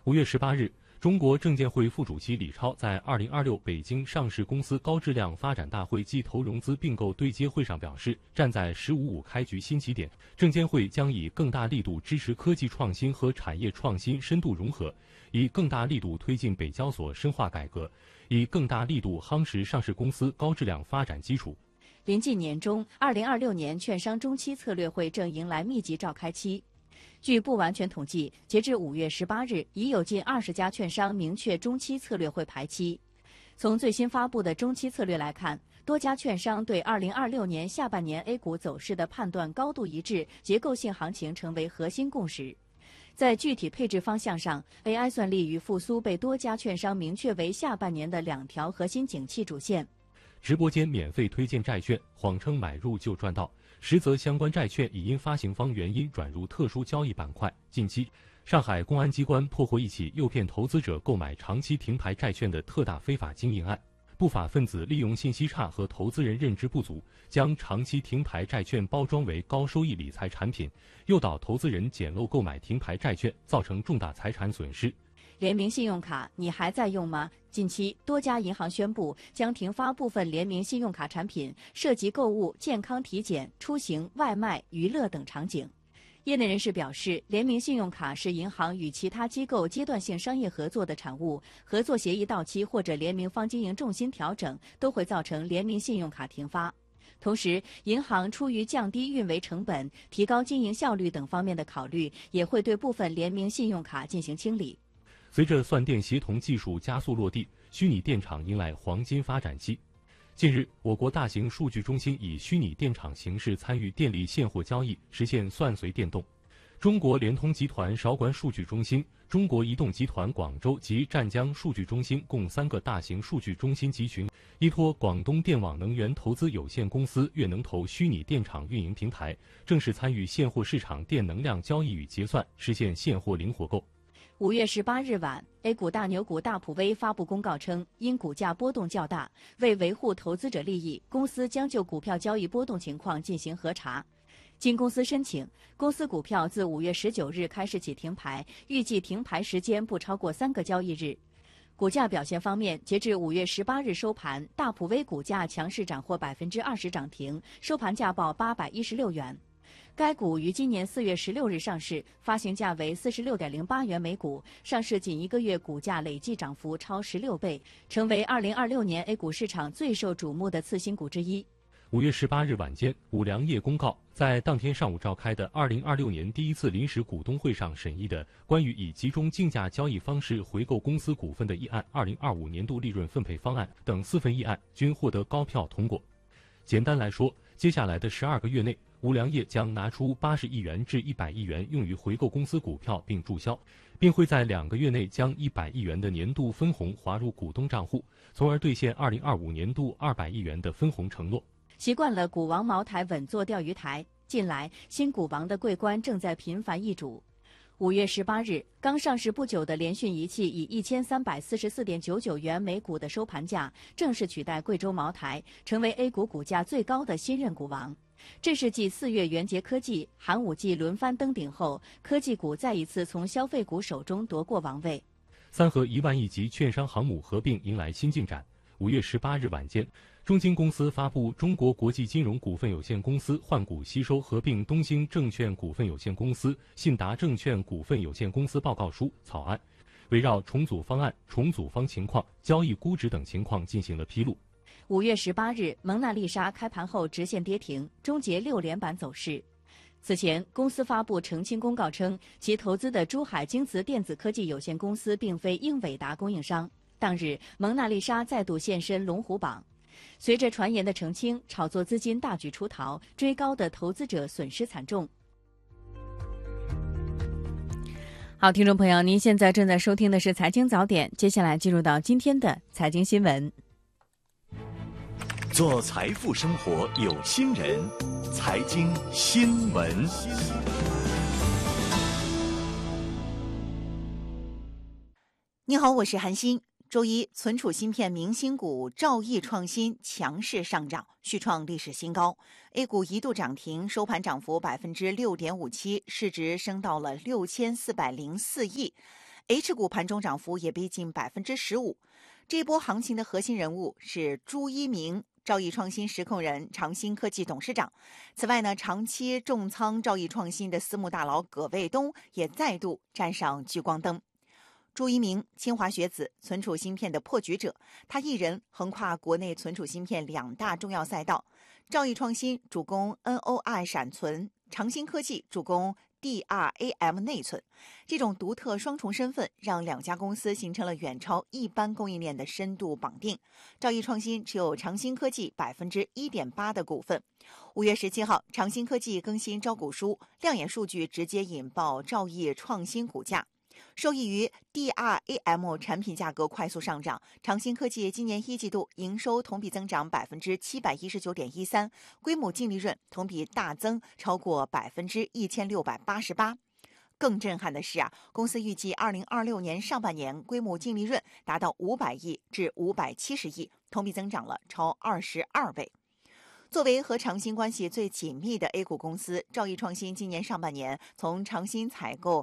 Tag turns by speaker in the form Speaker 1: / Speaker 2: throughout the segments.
Speaker 1: 5月18日，中国证监会副主席李超在2026北京上市公司高质量发展大会暨投融资并购对接会上表示，站在“15+5”开局新起点，证监会将以更大力度支持科技创新和产业创新深度融合，以更大力度推进北交所深化改革，以更大力度夯实上市公司高质量发展基础。
Speaker 2: 临近年中，2026年券商中期策略会正迎来密集召开期。据不完全统计，截至5月18日，已有近20家券商明确中期策略会排期。从最新发布的中期策略来看，多家券商对2026年下半年 A 股走势的判断高度一致，结构性行情成为核心共识。在具体配置方向上 ，AI 算力与复苏被多家券商明确为下半年的2条核心景气主线。
Speaker 1: 直播间免费推荐债券，谎称买入就赚到，实则相关债券已因发行方原因转入特殊交易板块。近期，上海公安机关破获一起诱骗投资者购买长期停牌债券的特大非法经营案。不法分子利用信息差和投资人认知不足，将长期停牌债券包装为高收益理财产品，诱导投资人捡漏购买停牌债券，造成重大财产损失。
Speaker 2: 联名信用卡你还在用吗？近期多家银行宣布将停发部分联名信用卡产品，涉及购物、健康体检、出行、外卖、娱乐等场景。业内人士表示，联名信用卡是银行与其他机构阶段性商业合作的产物，合作协议到期或者联名方经营重心调整，都会造成联名信用卡停发。同时，银行出于降低运维成本、提高经营效率等方面的考虑，也会对部分联名信用卡进行清理。
Speaker 1: 随着算电协同技术加速落地，虚拟电厂迎来黄金发展期。近日，我国大型数据中心以虚拟电厂形式参与电力现货交易，实现算随电动。中国联通集团韶关数据中心、中国移动集团广州及湛江数据中心共3个大型数据中心集群，依托广东电网能源投资有限公司粤能投虚拟电厂运营平台，正式参与现货市场电能量交易与结算，实现现货灵活购。
Speaker 2: 5月18日晚 ，A 股大牛股大普威发布公告称，因股价波动较大，为维护投资者利益，公司将就股票交易波动情况进行核查。经公司申请，公司股票自5月19日开始起停牌，预计停牌时间不超过3个交易日。股价表现方面，截至5月18日收盘，大普威股价强势斩获20%涨停，收盘价报816元。该股于今年4月16日上市，发行价为46.08元每股，上市仅1个月，股价累计涨幅超16倍，成为2026年 A 股市场最受瞩目的次新股之一。
Speaker 1: 5月18日晚间，五粮液公告，在当天上午召开的2026年第一次临时股东会上审议的关于以集中竞价交易方式回购公司股份的议案2025年度利润分配方案等4份议案均获得高票通过。简单来说，接下来的12个月内，五粮液将拿出80亿元至100亿元用于回购公司股票并注销，并会在2个月内将100亿元的年度分红划入股东账户，从而兑现2025年度200亿元的分红承诺。
Speaker 2: 习惯了股王茅台稳坐钓鱼台，近来新股王的桂冠正在频繁易主。5月18日，刚上市不久的联讯仪器以1344.99元每股的收盘价，正式取代贵州茅台，成为 A 股股价最高的新任股王。这是继4月元捷科技、寒武纪轮番登顶后，科技股再一次从消费股手中夺过王位。
Speaker 1: 3和1万亿级券商航母合并迎来新进展。5月18日晚间，中金公司发布《中国国际金融股份有限公司换股吸收合并东兴证券股份有限公司、信达证券股份有限公司报告书草案，围绕重组方案、重组方情况、交易估值等情况进行了披露。
Speaker 2: 5月18日，蒙娜丽莎开盘后直线跌停，终结6连板走势。此前，公司发布澄清公告称，其投资的珠海京瓷电子科技有限公司并非英伟达供应商。当日，蒙娜丽莎再度现身龙虎榜。随着传言的澄清，炒作资金大举出逃，追高的投资者损失惨重。好，听众朋友，您现在正在收听的是财经早点，接下来进入到今天的财经新闻。
Speaker 3: 做财富生活有心人，财经新闻。
Speaker 4: 你好，我是韩欣。周一，存储芯片明星股兆易创新强势上涨，续创历史新高。A 股一度涨停，收盘涨幅6.57%，市值升到了6404亿。 H 股盘中涨幅也逼近15%。这一波行情的核心人物是朱一鸣，兆易创新实控人、长兴科技董事长。此外呢，长期重仓兆易创新的私募大佬葛卫东也再度站上聚光灯。朱一鸣，清华学子，存储芯片的破局者，他一人横跨国内存储芯片2大重要赛道。兆易创新主攻 NOI 闪存，长兴科技主攻 DRAM 内存，这种独特双重身份让2家公司形成了远超一般供应链的深度绑定。兆易创新持有长兴科技 1.8% 的股份。5月17号，长兴科技更新招股书，亮眼数据直接引爆兆易创新股价。受益于 DRAM 产品价格快速上涨，长兴科技今年1季度营收同比增长 719.13%， 规模净利润同比大增超过 1688%。更震撼的是公司预计2026年上半年规模净利润达到500亿至570亿，同比增长了超22倍。作为和长兴关系最紧密的 A 股公司，兆易创新今年上半年从长兴采购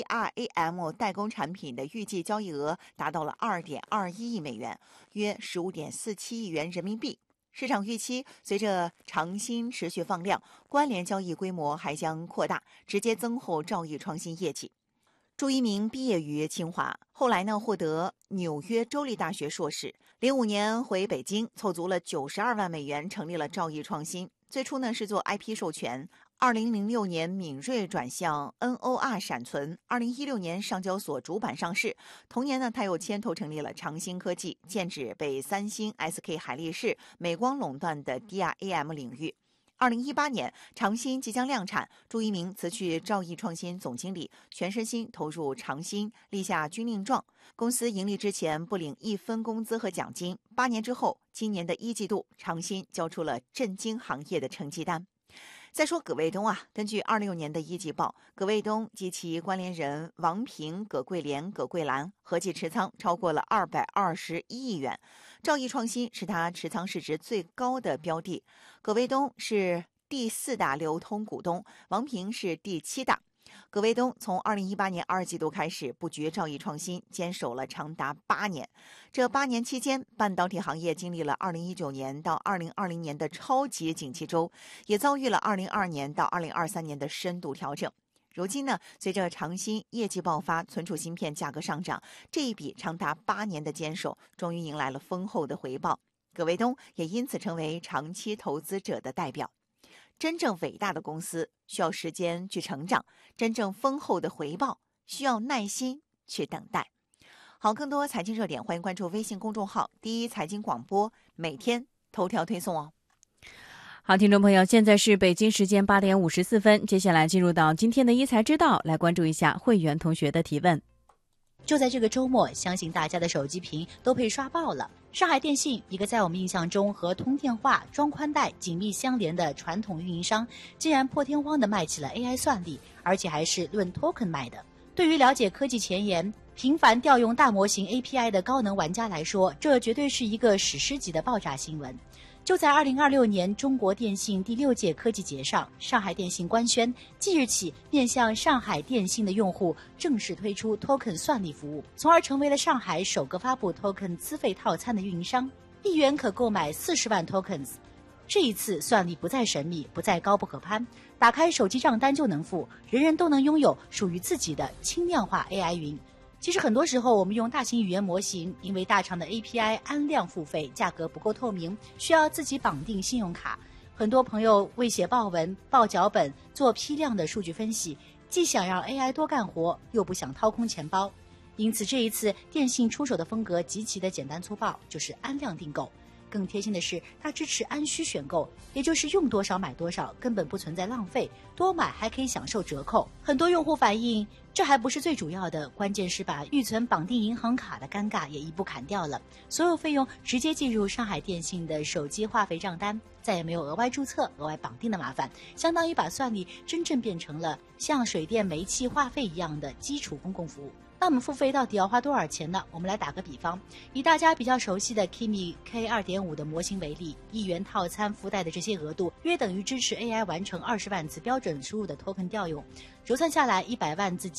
Speaker 4: DRAM 代工产品的预计交易额达到了 2.21 亿美元，约 15.47 亿元人民币。市场预期随着长兴持续放量，关联交易规模还将扩大，直接增厚兆易创新业绩。朱一鸣毕业于清华，后来呢获得纽约州立大学硕士。05年回北京，凑足了92万美元，成立了兆易创新。最初呢是做 IP 授权，2006年敏锐转向 NOR 闪存，2016年上交所主板上市。同年呢，他又牵头成立了长兴科技，剑指被三星、SK 海力士、美光垄断的 DRAM 领域。2018年，长兴即将量产，朱一鸣辞去兆易创新总经理，全身心投入长兴，立下军令状。公司盈利之前不领1分工资和奖金。8年之后，今年的1季度，长兴交出了震惊行业的成绩单。再说葛卫东根据26年的一季报，葛卫东及其关联人王平、葛桂莲、葛桂兰合计持仓超过了221亿元。兆易创新是他持仓市值最高的标的，葛卫东是第4大流通股东，王平是第7大。葛卫东从2018年2季度开始布局兆易创新，坚守了长达8年。这8年期间，半导体行业经历了2019年到2020年的超级景气周，也遭遇了2022年到2023年的深度调整。如今呢，随着长兴业绩爆发，存储芯片价格上涨，这一笔长达8年的坚守，终于迎来了丰厚的回报。葛卫东也因此成为长期投资者的代表。真正伟大的公司需要时间去成长，真正丰厚的回报需要耐心去等待。好，更多财经热点，欢迎关注微信公众号第一财经广播，每天头条推送哦。
Speaker 2: 好，听众朋友，现在是北京时间8点54分，接下来进入到今天的一财之道，来关注一下会员同学的提问。
Speaker 5: 就在这个周末，相信大家的手机屏都被刷爆了。上海电信，一个在我们印象中和通电话、装宽带紧密相连的传统运营商，竟然破天荒地卖起了 AI 算力，而且还是论 token 卖的。对于了解科技前沿、频繁调用大模型 API 的高能玩家来说，这绝对是一个史诗级的爆炸新闻。就在2026年中国电信第6届科技节上，上海电信官宣，即日起面向上海电信的用户正式推出 token 算力服务，从而成为了上海首个发布 token 资费套餐的运营商，1元可购买40万 tokens。这一次算力不再神秘，不再高不可攀，打开手机账单就能付，人人都能拥有属于自己的轻量化 AI 云。其实很多时候我们用大型语言模型，因为大厂的 API 按量付费，价格不够透明，需要自己绑定信用卡。很多朋友为写报文、报脚本、做批量的数据分析，既想让 AI 多干活，又不想掏空钱包。因此这一次电信出手的风格极其的简单粗暴，就是按量订购。更贴心的是，它支持按需选购，也就是用多少买多少，根本不存在浪费，多买还可以享受折扣。很多用户反映，这还不是最主要的，关键是把预存绑定银行卡的尴尬也一步砍掉了，所有费用直接进入上海电信的手机话费账单，再也没有额外注册、额外绑定的麻烦，相当于把算力真正变成了像水电煤气话费一样的基础公共服务。那我们付费到底要花多少钱呢？我们来打个比方，以大家比较熟悉的 Kimi K2.5 的模型为例，1元套餐附带的这些额度约等于支持 AI 完成20万次标准输入的 token 调用，折算下来100万字级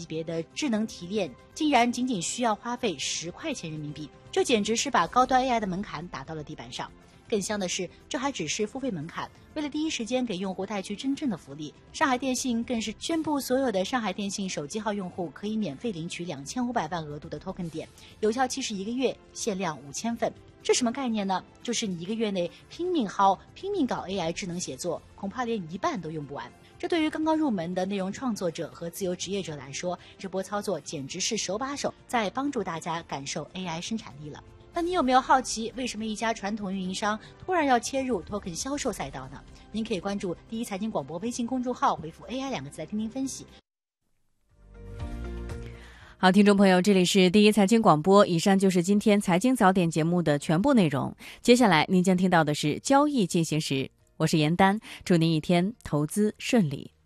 Speaker 5: 级别的智能提炼，竟然仅仅需要花费10块钱人民币，这简直是把高端 AI 的门槛打到了地板上。更香的是，这还只是付费门槛。为了第一时间给用户带去真正的福利，上海电信更是宣布，所有的上海电信手机号用户可以免费领取2500万额度的 token 点，有效期是1个月，限量5000份。这什么概念呢？就是你1个月内拼命薅、拼命搞 AI 智能写作，恐怕连一半都用不完。这对于刚刚入门的内容创作者和自由职业者来说，这波操作简直是手把手在帮助大家感受 AI 生产力了。那你有没有好奇，为什么一家传统运营商突然要切入 token 销售赛道呢？您可以关注第一财经广播微信公众号，回复 AI 2个字来听听分析。
Speaker 2: 好，听众朋友，这里是第一财经广播，以上就是今天财经早点节目的全部内容。接下来您将听到的是交易进行时，我是严丹，祝您一天投资顺利。